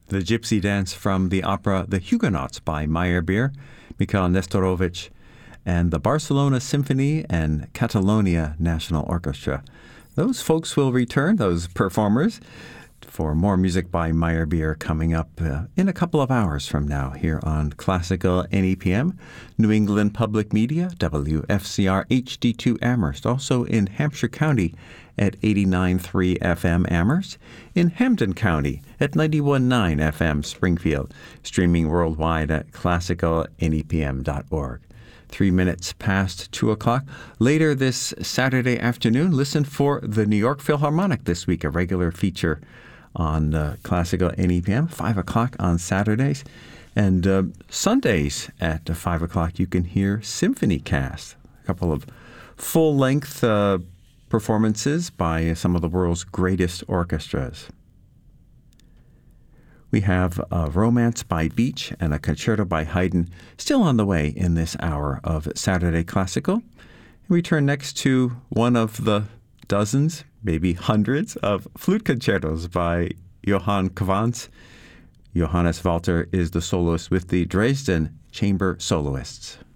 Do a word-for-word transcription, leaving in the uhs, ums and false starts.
the Gypsy Dance from the opera The Huguenots by Meyerbeer, Mikhail Nestorovich, and the Barcelona Symphony and Catalonia National Orchestra. Those folks will return, those performers, for more music by Meyerbeer coming up uh, in a couple of hours from now here on Classical N E P M, New England Public Media, W F C R H D two Amherst, also in Hampshire County at eighty-nine point three F M Amherst, in Hampden County at ninety-one point nine F M Springfield, streaming worldwide at classical N E P M dot org. Three minutes past two o'clock. Later this Saturday afternoon, listen for the New York Philharmonic this week, a regular feature on uh, Classical N E P M, five o'clock on Saturdays. And uh, Sundays at uh, five o'clock, you can hear Symphony Cast, a couple of full-length uh, performances by some of the world's greatest orchestras. We have a Romance by Beach and a Concerto by Haydn still on the way in this hour of Saturday Classical. We turn next to one of the dozens, maybe hundreds, of flute concertos by Johann Quantz. Johannes Walter is the soloist with the Dresden Chamber Soloists.